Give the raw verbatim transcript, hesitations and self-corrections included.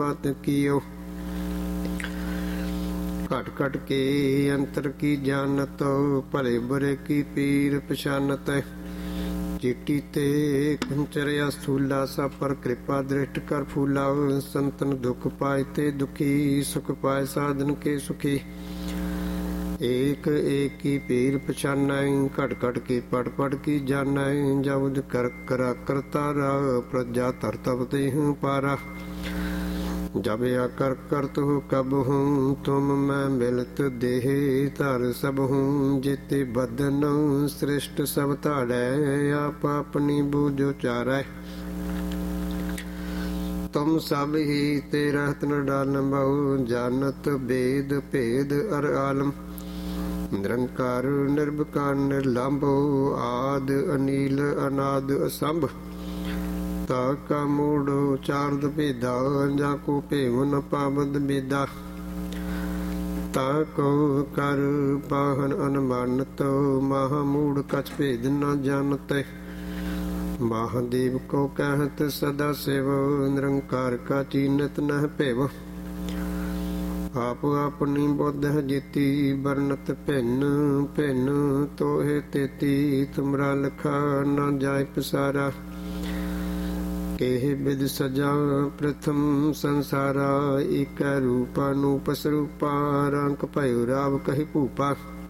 बात कियो। घट घट के अंतर की जानत, भले बुरे की पीर पछानत। चिट्ठी ते कुंचरिया स्थूला, सब पर कृपा दृष्ट कर फूला। संतन दुख पाए ते दुखी, सुख पाए साधन के सुखी। एक एक की पीर पछाना, घट घट की पढ़ पढ़ की जाना। जब कर करा करतारा, प्रजा तर तब देहूँ पारा। जब या कर कर तु कब हूँ, तुम मैं मिलत देह धर सब हूँ। जिते बदन श्रेष्ठ सब ताड़ै, आप अपनी बूझो चारै। तुम सब ही ते रहत न डालम बहु, जानत वेद भेद अर आलम। निरंकार निर्विकार निर्लंभ, आद अनील अनाद असंभ। ताका मूढ़ चारद भेदा, जाको भेव न पावद बेदा। ताको कर पाहन अनमानत, महामूढ़ कछ भेद न जानत। महादेव को कहत सदा शिव, निरंकार का चीनत नह पेव। आप अपनी बुद्ध जीती, बरनत भिन्न भिन्न तोहे तेती। तुमरा लखा न जाय पसारा, केह बिद सजा प्रथम संसारा। एक रूपा नूप स्वरूपा, रंक भयो राव कहि भूपा।